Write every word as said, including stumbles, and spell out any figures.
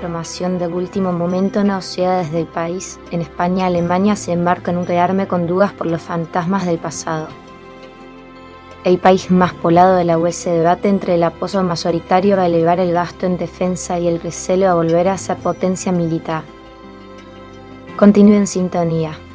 información de último momento nos llega desde el país. En España, Alemania se embarca en un rearme con dudas por los fantasmas del pasado. El país más poblado de la U E se debate entre el apoyo mayoritario a elevar el gasto en defensa y el recelo a volver a ser potencia militar. Continúe en sintonía.